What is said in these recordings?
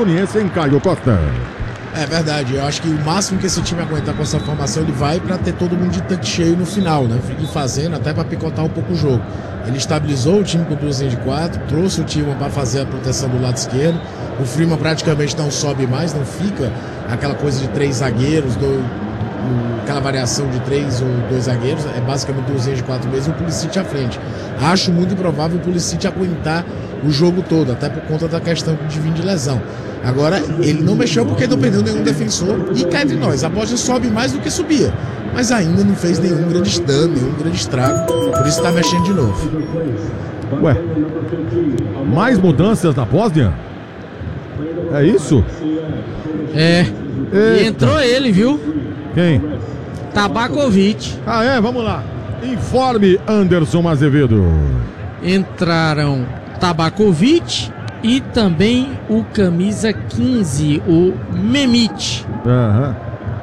Goianiense em Caio Costa. É verdade, eu acho que o máximo que esse time aguentar com essa formação, ele vai pra ter todo mundo de tanque cheio no final, né? Ir fazendo até pra picotar um pouco o jogo. Ele estabilizou o time com duas linhas de 4, trouxe o time pra fazer a proteção do lado esquerdo. O Freeman praticamente não sobe mais, não fica aquela coisa de 3 zagueiros, aquela variação de 3 ou 2 zagueiros, é basicamente duas linhas de 4 mesmo e o Pulisic à frente. Acho muito improvável o Pulisic aguentar o jogo todo, até por conta da questão de vir de lesão. Agora, ele não mexeu porque não perdeu nenhum defensor e cá entre nós, a Bósnia sobe mais do que subia, mas ainda não fez nenhum grande dano, nenhum grande estrago, por isso está mexendo de novo. Ué, mais mudanças na Bósnia? É isso? É, Eita. e entrou ele, viu? Quem? Tabakovic. Ah, é? Vamos lá. Informe Anderson Azevedo. Entraram Tabakovic e também o camisa 15, o Memic. Aham.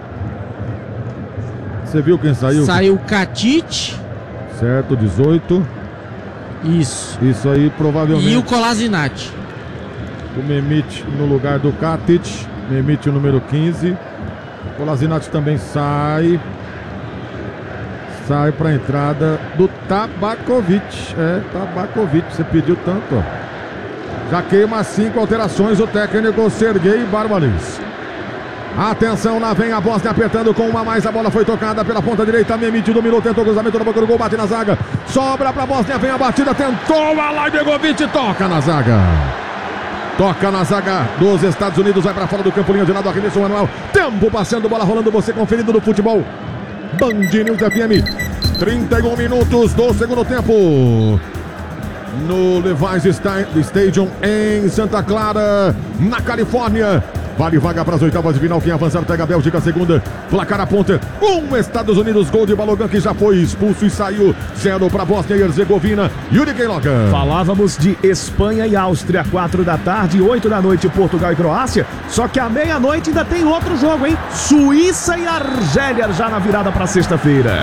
Você viu quem saiu? Saiu o Katic. Certo, 18. Isso aí, provavelmente. E o Kolasinac. O Memic no lugar do Katic. Memic o número 15. O Kolasinac também sai para a entrada do Tabakovic. Tabakovic, você pediu tanto, ó. Já queima 5 alterações o técnico Sergei Barbares. Atenção, lá vem a Bósnia apertando com uma mais. A bola foi tocada pela ponta direita. Memic dominou, tentou cruzamento na boca do gol, bate na zaga. Sobra pra Bósnia, vem a batida, tentou. Alajbegovic toca na zaga. Toca na zaga dos Estados Unidos, vai pra fora do campo, linha de lado, arremesso manual. Tempo passando, bola rolando, você conferindo no futebol. Band News FM. 31 minutos do segundo tempo. No Levi's Stadium em Santa Clara, na Califórnia. Vale vaga para as oitavas de final. Quem avançar pega a Bélgica, segunda. Placar aponta. Estados Unidos, gol de Balogan, que já foi expulso e saiu. 0 para Bósnia e Herzegovina. Yuri Queiroga. Falávamos de Espanha e Áustria, 4 da tarde, 8 da noite, Portugal e Croácia. Só que à meia-noite ainda tem outro jogo, hein? Suíça e Argélia, já na virada para sexta-feira.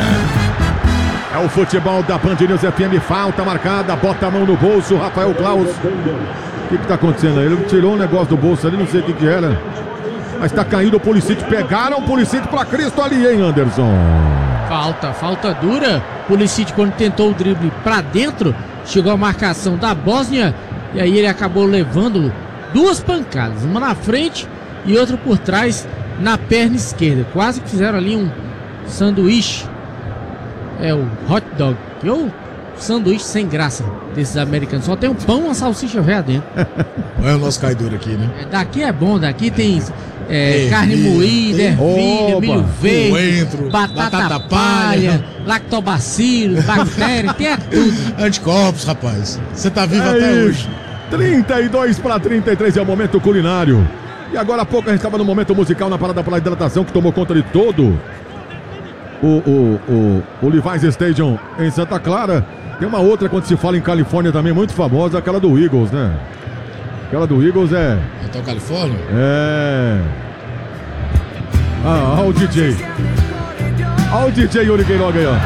É o futebol da Band News FM. Falta marcada, bota a mão no bolso, Rafael Klaus. O que está acontecendo aí? Ele tirou um negócio do bolso ali, não sei o que era. Mas está caindo o Pulisic. Pegaram o Pulisic para Cristo ali, hein, Anderson? Falta dura. Pulisic, quando tentou o drible para dentro, chegou a marcação da Bósnia e aí ele acabou levando 2 pancadas, uma na frente e outra por trás na perna esquerda. Quase que fizeram ali um sanduíche. É o hot dog. Sanduíche sem graça desses americanos. Só tem um pão e uma salsicha velha dentro. Olha o nosso caidor aqui, né? Daqui é bom, daqui tem carne moída, ervilha, milho verde, coentro, batata palha, lactobacilos, bactérias, tem tudo. Anticorpos, rapaz. Você tá vivo até hoje. 32 para 33 é o momento culinário. E agora há pouco a gente estava no momento musical na parada pela hidratação que tomou conta de todo o Levi's Stadium em Santa Clara. Tem uma outra quando se fala em Califórnia também muito famosa, aquela do Eagles, né? Aquela do Eagles é... Então Califórnia? É... Olha o DJ. Olha o DJ Yuri Queiroga aí, ó.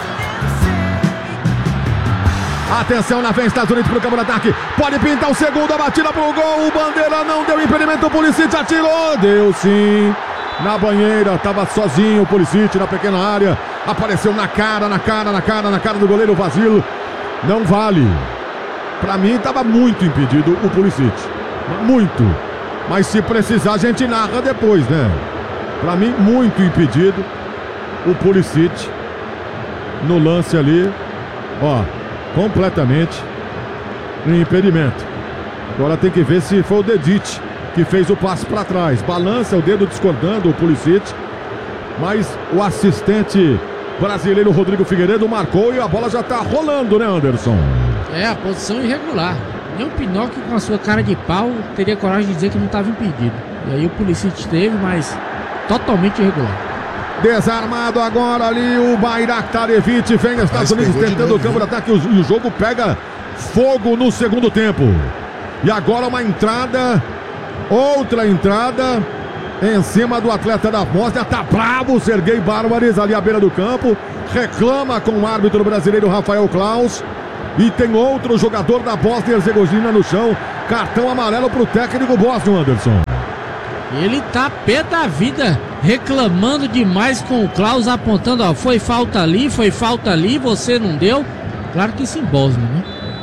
Atenção, na frente, Estados Unidos pro campo de ataque. Pode pintar o segundo, a batida pro gol. O Bandeira não deu impedimento, o Pulisic atirou. Deu sim. Na banheira, tava sozinho o Pulisic na pequena área. Apareceu na cara do goleiro Vasilo. Não vale. Pra mim tava muito impedido o Pulisic. Muito. Mas se precisar a gente narra depois, né? Pra mim muito impedido o Pulisic no lance ali. Ó, completamente em impedimento. Agora tem que ver se foi o Dedic que fez o passe para trás. Balança o dedo discordando o Pulisic, mas o assistente brasileiro Rodrigo Figueiredo marcou e a bola já tá rolando, né, Anderson? É, a posição irregular. Nem o Pinóquio, com a sua cara de pau, teria coragem de dizer que não estava impedido. E aí o Pulisic teve, mas totalmente irregular. Desarmado agora ali o Bayraktarevic. Vem os Estados Unidos tentando o campo de ataque e o jogo pega fogo no segundo tempo. E agora uma entrada, outra entrada em cima do atleta da Bósnia. Tá bravo o Sergei Barbares ali à beira do campo. Reclama com o árbitro brasileiro Rafael Klaus. E tem outro jogador da Bósnia e Herzegovina no chão. Cartão amarelo pro técnico bósnio, Anderson. Ele tá pé da vida, reclamando demais com o Klaus, apontando, ó, foi falta ali, você não deu. Claro que isso em Bósnia, né?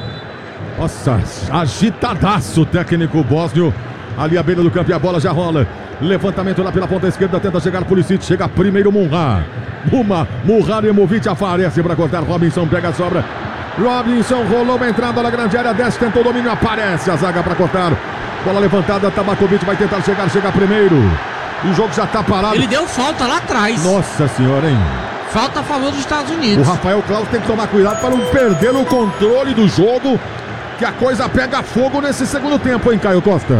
Nossa, agitadaço o técnico bósnio. Ali à beira do campo e a bola já rola. Levantamento lá pela ponta esquerda, tenta chegar Pulisic, chega primeiro Murra. Murharemovic aparece para cortar, Robinson pega a sobra. Robinson rolou uma entrada na grande área, desce, tentou o domínio, aparece a zaga para cortar. Bola levantada, Tabakovic vai tentar chegar primeiro. O jogo já tá parado. Ele deu falta lá atrás. Nossa senhora, hein? Falta a favor dos Estados Unidos. O Rafael Klaus tem que tomar cuidado para não perder o controle do jogo, que a coisa pega fogo nesse segundo tempo, hein, Caio Costa?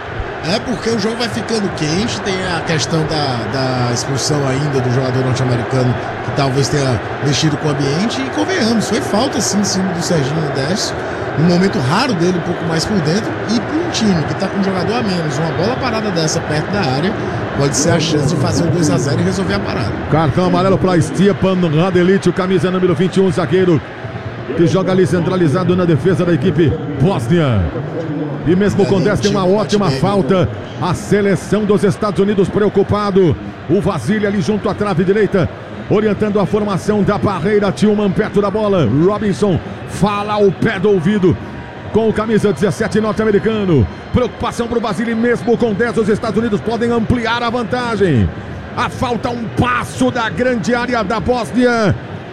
É porque o jogo vai ficando quente, tem a questão da expulsão ainda do jogador norte-americano, que talvez tenha mexido com o ambiente, e convenhamos, foi falta sim em cima do Serginho Décio, um momento raro dele, um pouco mais por dentro, e para um time que está com um jogador a menos, uma bola parada dessa perto da área, pode ser a chance de fazer um 2-0 e resolver a parada. Cartão amarelo para Stjepan Radelic, o camisa número 21, zagueiro, que joga ali centralizado na defesa da equipe bósnia. E mesmo com 10 tem uma ótima falta. A seleção dos Estados Unidos preocupado. O Vasilha ali junto à trave direita, orientando a formação da barreira. Tillman perto da bola. Robinson fala ao pé do ouvido com o camisa 17 norte-americano. Preocupação para o Vasilha, mesmo com 10 os Estados Unidos podem ampliar a vantagem. A falta um passo da grande área da Bósnia.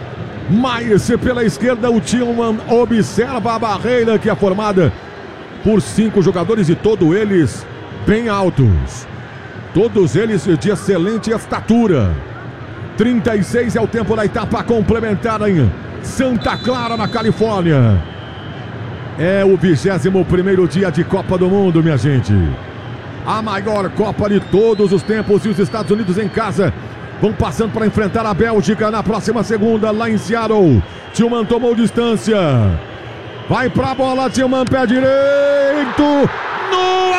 Mas pela esquerda o Tillman observa a barreira que é formada por 5 jogadores e todos eles bem altos. Todos eles de excelente estatura. 36 é o tempo da etapa complementar em Santa Clara, na Califórnia. É o 21º dia de Copa do Mundo, minha gente. A maior Copa de todos os tempos, e os Estados Unidos em casa vão passando para enfrentar a Bélgica na próxima segunda, lá em Seattle. Tillman tomou distância. Vai pra bola, Tillman, pé direito. No